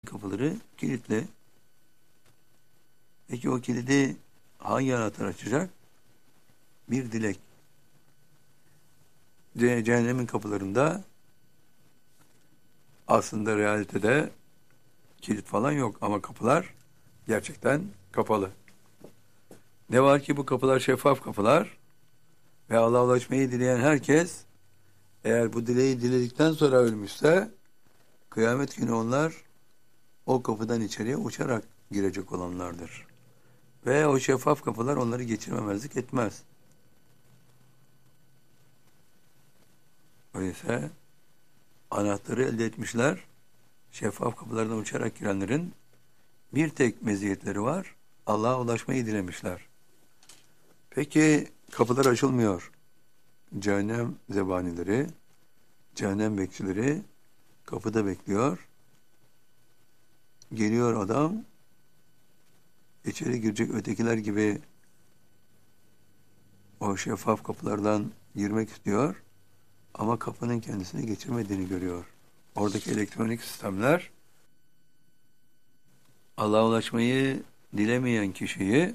Kapıları kilitli. Peki o kilidi hangi anahtar açacak? Bir dilek. Cehennemin kapılarında aslında realitede kilit falan yok ama kapılar gerçekten kapalı. Ne var ki bu kapılar şeffaf kapılar ve Allah'a ulaşmayı dileyen herkes eğer bu dileği diledikten sonra ölmüşse kıyamet günü onlar o kapıdan içeriye uçarak girecek olanlardır. Ve o şeffaf kapılar onları geçirmemezlik etmez. Öyleyse anahtarı elde etmişler. Şeffaf kapılardan uçarak girenlerin bir tek meziyetleri var. Allah'a ulaşmayı dilemişler. Peki kapılar açılmıyor. Cehennem zebanileri, cehennem bekçileri kapıda bekliyor. Geliyor adam, içeri girecek ötekiler gibi o şeffaf kapılardan girmek istiyor. Ama kapının kendisini geçirmediğini görüyor. Oradaki elektronik sistemler Allah'a ulaşmayı dilemeyen kişiyi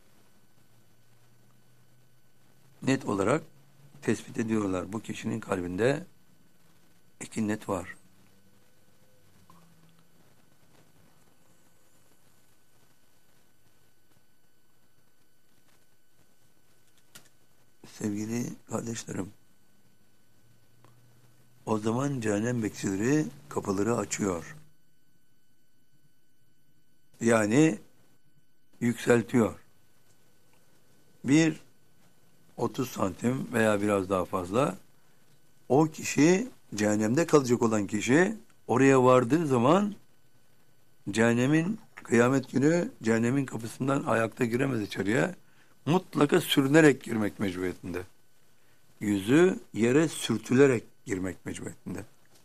net olarak tespit ediyorlar. Bu kişinin kalbinde kinnet var. Sevgili kardeşlerim, o zaman cehennem bekçileri kapıları açıyor. Yani yükseltiyor. 30 santim veya biraz daha fazla o kişi, cehennemde kalacak olan kişi oraya vardığı zaman cehennemin kıyamet günü cehennemin kapısından ayakta giremez içeriye. Mutlaka sürünerek girmek mecburiyetinde. Yüzü yere sürtülerek girmek mecburiyetinde.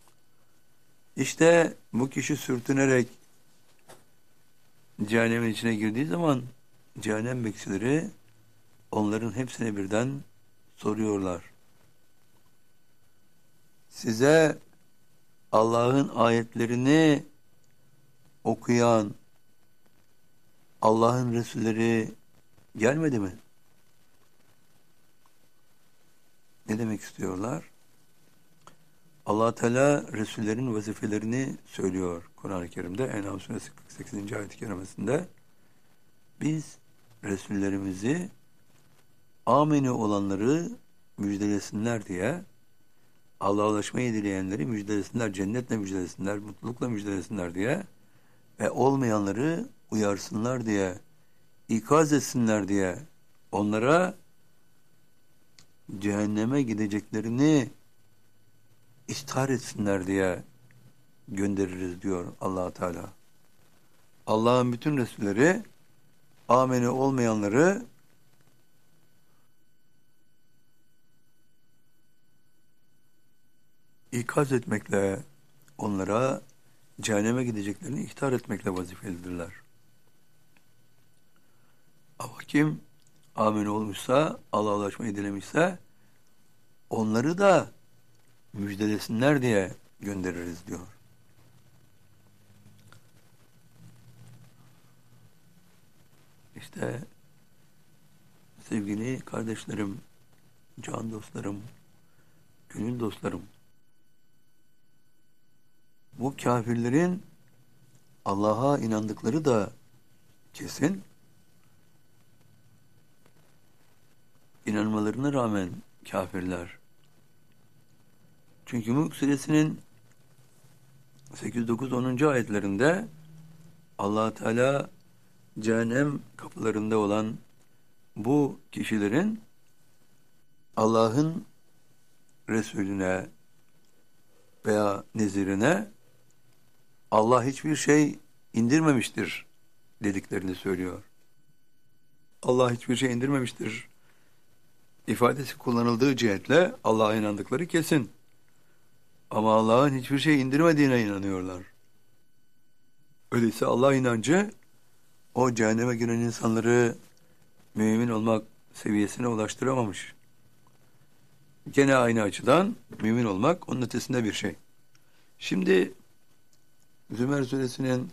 İşte bu kişi sürtünerek cehennemin içine girdiği zaman cehennem bekçileri onların hepsine birden soruyorlar. Size Allah'ın ayetlerini okuyan Allah'ın Resulleri gelmedi mi? Ne demek istiyorlar? Allah Teala Resullerin vazifelerini söylüyor Kur'an-ı Kerim'de. En'am suresi 48. ayet-i kerimesinde. Biz Resullerimizi ameni olanları müjdelesinler diye, Allah'a ulaşmayı dileyenleri müjdelesinler, cennetle müjdelesinler, mutlulukla müjdelesinler diye ve olmayanları uyarsınlar diye, ikaz etsinler diye onlara cehenneme gideceklerini ihtar etsinler diye göndeririz diyor Allah Teala. Allah'ın bütün Resulleri ameni olmayanları ikaz etmekle, onlara cehenneme gideceklerini ihtar etmekle vazifelidirler. Ama kim amin olmuşsa, Allah'a ulaşmayı dilemişse onları da müjdelesinler diye göndeririz diyor. İşte sevgili kardeşlerim, can dostlarım, gönül dostlarım, bu kafirlerin Allah'a inandıkları da kesin, inanmalarına rağmen kafirler. Çünkü Mülk suresinin 8, 9, 10. ayetlerinde Allah Teala cehennem kapılarında olan bu kişilerin Allah'ın Resulüne veya nezirine Allah hiçbir şey indirmemiştir dediklerini söylüyor. Allah hiçbir şey indirmemiştir ifadesi kullanıldığı cihetle Allah'a inandıkları kesin. Ama Allah'ın hiçbir şey indirmediğine inanıyorlar. Öyleyse Allah inancı o cehenneme giren insanları mümin olmak seviyesine ulaştıramamış. Gene aynı açıdan mümin olmak onun ötesinde bir şey. Şimdi Zümer suresinin